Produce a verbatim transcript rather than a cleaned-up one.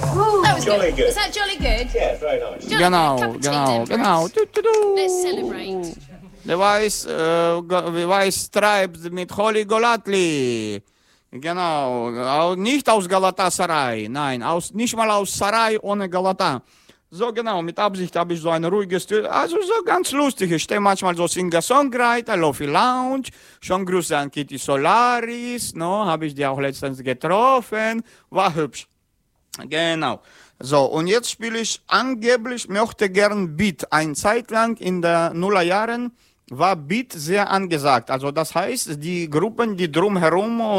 That was Jolly good. good. Was that jolly good? Yeah, very nice. Jolly Genau, good. Cup of tea genau, then, genau. Bruce. Du, du, du. Let's celebrate. Der Weiß, äh, Go- Weiß treibt mit Holly Golatli. Genau, au- nicht aus Galatasaray, nein, aus, nicht mal aus Saray ohne Galata. So genau, mit Absicht habe ich so ein ruhiges, Tür- also so ganz lustig. Ich stehe manchmal so Singer-Songwriter, Lofi Lounge, schon Grüße an Kitty Solaris, no, habe ich die auch letztens getroffen, war hübsch. Genau. So, und jetzt spiele ich angeblich, möchte gern Beat. Eine Zeit lang in den Nullerjahren war Beat sehr angesagt. Also das heißt, die Gruppen, die drumherum